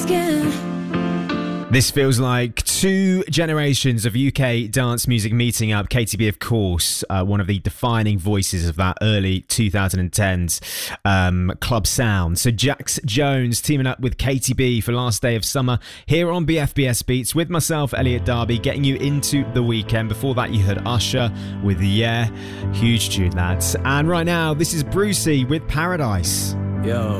This feels like two generations of UK dance music meeting up. KTB, of course, one of the defining voices of that early 2010s club sound. So Jax Jones teaming up with KTB for Last Day of Summer here on BFBS Beats with myself, Elliot Darby, getting you into the weekend. Before that, you heard Usher with Yeah. Huge tune, that. And right now, this is Brucey with Paradise. Yo.